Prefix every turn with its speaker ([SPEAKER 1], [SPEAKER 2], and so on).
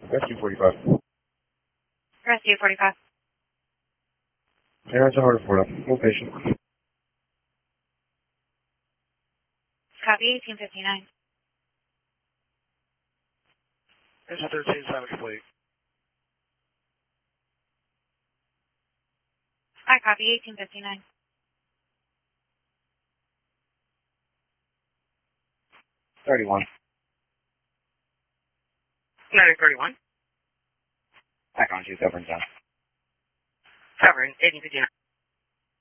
[SPEAKER 1] Rescue 45.
[SPEAKER 2] Rescue 45.
[SPEAKER 1] Parents are hard for them. Location.
[SPEAKER 2] Copy 1859.
[SPEAKER 3] It's a 13 Savage Fleet.
[SPEAKER 2] I copy 1859.
[SPEAKER 1] 31.
[SPEAKER 2] 931.
[SPEAKER 1] Back on 2, covering down.
[SPEAKER 2] Covering 1859.